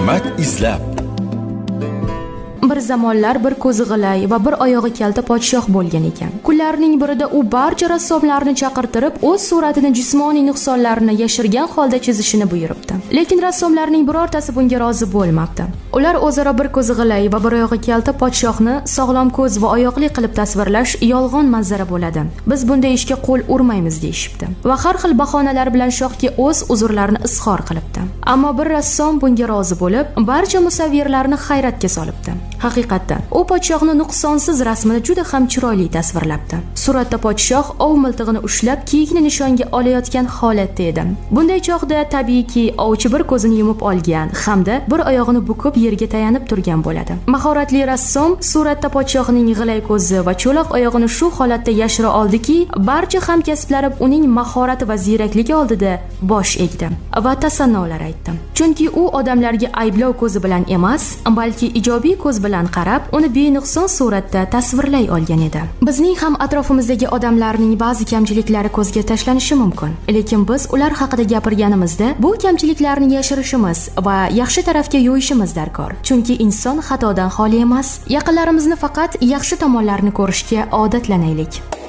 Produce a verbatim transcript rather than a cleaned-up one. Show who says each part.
Speaker 1: Hikmat izlab.
Speaker 2: Bir zamonlar bir ko'zi g'ilay va bir oyog'i kalta podshoh bo'lgan ekan. Kunlarning birida u barcha rassomlarni chaqirtirib, o'z suratini jismoniy nuqsonlarini yashirgan holda chizishini buyuribdi. Lekin rassomlarning birortasi bunga rozi bo'lmabdi. Ular o'zaro bir ko'zi g'ilay va bir oyog'i kalta podshohni sog'lom ko'z va oyoqli qilib tasvirlash yolg'on manzara bo'ladi. Biz bunday ishga qo'l urmaymiz deyishibdi. Va har xil bahonalar bilan shohga o'z uzrlarini izhor qilibdi. Ammo bir rassom bunga rozi bo'lib, barcha musavvirlarni hayratga solibdi. Haqiqatda, u podshohni nuqsonsiz rasmini juda ham chiroyli tasvirlabdi. Suratda podshoh ov miltig'ini ushlab, kiyikni nishonga olayotgan holatda edi. Bunday chog'da tabiiyki, ovchi bir ko'zini yumib olgan hamda bir oyog'ini bukib yerga tayanib turgan bo'ladi. Mahoratli rassom suratda podshohning g'ilay ko'zi va cho'loq oyog'ini shu holatda yashira oldiki, barcha hamkasblari uning mahorati va zirakligi oldida bosh egdi va tasannolar aytdi. Chunki u odamlarga ayblov ko'zi bilan emas, balki ijobiy ko'z bilan qarab, uni benuqson suratda tasvirlay olgan edi. Bizning ham atrofimizdagi odamlarning ba'zi kamchiliklari ko'zga tashlanishi mumkin, lekin biz ular haqida gapirganimizda bu kamchiliklarni yashirishimiz va yaxshi tarafga yo'yishimiz darkor. Chunki inson xatodan xoli emas. Yaqinlarimizni faqat yaxshi tomonlarini ko'rishga odatlanaylik.